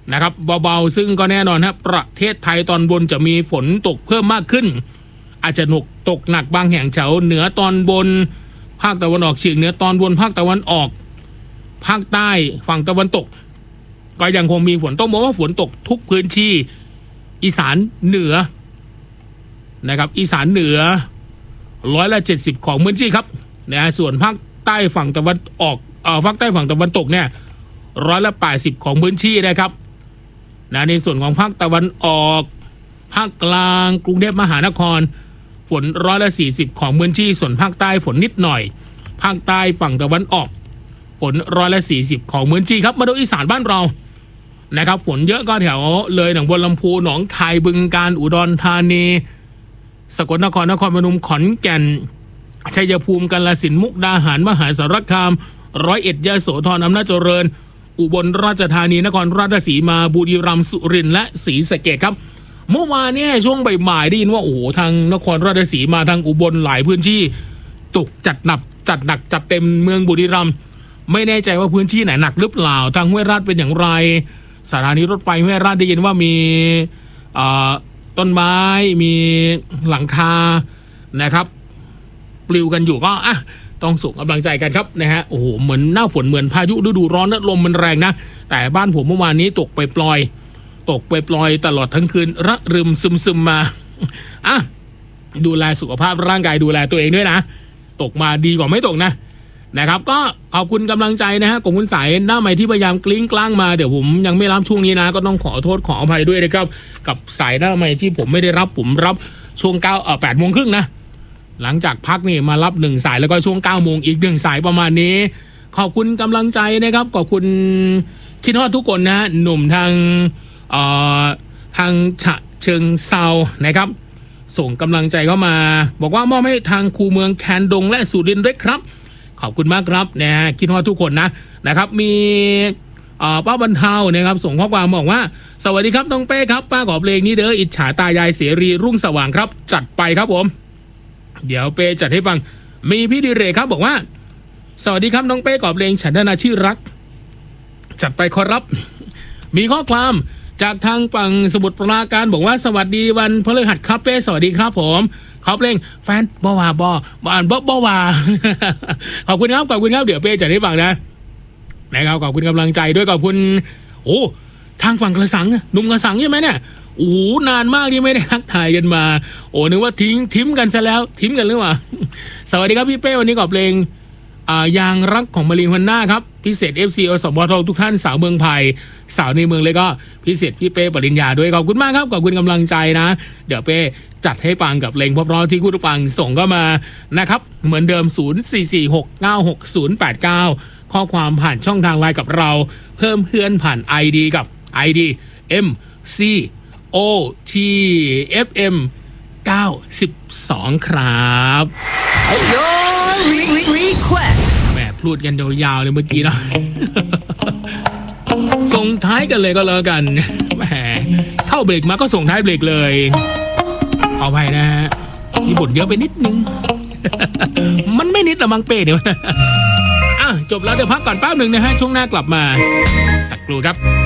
นะครับเบาๆซึ่งก็แน่นอนครับประเทศไทยตอนบนจะมีฝนตกเพิ่มมากขึ้นอาจจะตกหนักบางแห่งแถวเหนือตอนบนภาคตะวันออกเฉียงเหนือตอนบนภาคตะวันออกภาคใต้ฝั่งตะวันตกก็ยังคงมีฝนต้องบอกว่าฝนตกทุกพื้นที่อีสานเหนือนะครับอีสานเหนือ170ของพื้นที่ครับนะส่วนภาคใต้ฝั่งตะวันออกภาคใต้ฝั่งตะวันตกเนี่ย180ของพื้นที่นะครับนะในส่วนของภาคตะวันออกภาคกลางกรุงเทพมหานครฝน140ของพื้นที่ส่วนภาคใต้ฝนนิดหน่อยภาคใต้ฝั่งตะวันออกฝน140ของพื้นที่ครับมาดูอีสานบ้านเรานะครับฝนเยอะก็แถวเลยหนองบัวลำพูหนองคายบึงกาฬอุดรธานีสกลนครนครพนมขอนแก่นชัยภูมิกาฬสินธุ์มุกดาหารมหาสารคาม101ยโสธรอำนาจเจริญอุบลราชธานีนครราชสีมาบุรีรัมย์สุรินทร์และศรีสะเกษครับเมื่อวานเนี่ยช่วงบ่ายๆได้ยินว่าโอ้โหทางนครราชสีมาทางอุบลหลายพื้นที่ตกจัดหนักจัดเต็มเมืองบุรีรัมย์ไม่แน่ใจว่าพื้นที่ไหนหนักหรือเปล่าทางห้วยราชเป็นอย่างไรสถานีรถไฟห้วยราชได้ยินว่ามีต้นไม้มีหลังคานะครับปลิวกันอยู่ก็ต้องส่งกำลังใจกันครับนะฮะโอ้โหเหมือนหน้าฝนเหมือนพายุฤดูร้อนลมมันแรงนะแต่บ้านผมเมื่อวานนี้ตกไปปล่อยตลอดทั้งคืนระรึมซึมมาดูแลสุขภาพร่างกายดูแลตัวเองด้วยนะตกมาดีกว่าไม่ตกนะครับก็ขอบคุณกำลังใจนะฮะของคุณสายหน้าใหม่ที่พยายามกลิ้งกล้างมาเดี๋ยวผมยังไม่รับช่วงนี้นะก็ต้องขอโทษขออภัยด้วยนะครับกับสายหน้าใหม่ที่ผมไม่ได้รับผมรับช่วง8 โมงครึ่งนะหลังจากพักนี่มารับ1สายแล้วก็ช่วง9 โมงอีก1สายประมาณนี้ขอบคุณกำลังใจนะครับขอบคุณคิดฮอดทุกคนนะหนุ่มทางฉะเชิงเซานะครับส่งกำลังใจเข้ามาบอกว่ามอบให้ทางคูเมืองแคนดงและสุรินทร์ด้วยครับขอบคุณมากครับนะฮะคิดฮอดทุกคนนะครับมีป้าบรรเทานะครับส่งข้อความบอกว่าสวัสดีครับน้องเป้ครับป้าขอเพลงนี้เด้ออิจฉาตายายเสรีรุ่งสว่างครับจัดไปครับผมเดี๋ยวเป้จัดให้ฟังมีพี่ดิเรกครับบอกว่าสวัสดีครับน้องเป้ขอเพลงฉันนาชื่อรักจัดไปขอรับมีข้อความจากทางฝั่งสมุทรปราการบอกว่าสวัสดีวันพฤหัสครับเป้สวัสดีครับผมขอเพลงแฟนบ่ว่าขอบคุณครับเดี๋ยวเป้จะได้ฟังนะครับขอบคุณกำลังใจด้วยขอบคุณทางฝั่งกระสังหนุ่มกระสังใช่ไหมเนี่ยนานมากที่ไม่ได้ทักทายกันมานึกว่าทิ้มกันซะแล้วทิ้มกันหรือเปล่าสวัสดีครับพี่เป้วันนี้ขอเพลงยางรักของมารีนวันหน้าครับพิเศษ FC อสมททุกท่านสาวเมืองไผ่สาวในเมืองเลยก็พิเศษพี่เป้ปริญญาด้วยขอบคุณมากครับขอบคุณกำลังใจนะเดี๋ยวเป้จัดให้ฟังกับเพลงเพราะๆที่คุณผู้ฟังส่งก็มานะครับเหมือนเดิม0446966089ข้อความผ่านช่องทางไลน์กับเราเพิ่มเพื่อนผ่าน ID กับ ID MCOTFM 92ครับแม่พูดกันยาวๆเลยเมื่อกี้เนาะ ส่งท้ายกันเลยก็แล้วกันแหมเข้าเบรกมาก็ส่งท้ายเบรกเลยขออภัยนะฮะที่บ่นเยอะไปนิดนึง มันไม่นิดละมังเป้เดี๋ยว จบแล้วเดี๋ยวพักก่อนแป๊บนึงนะฮะช่วงหน้ากลับมาสักครู่ครับ